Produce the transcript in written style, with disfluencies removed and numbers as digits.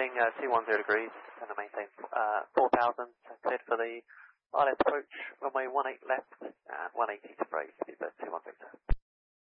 210 degrees, and to maintain 4,000, cleared for the ILS approach, runway 18 left, and 180 to brake, speedbird 210.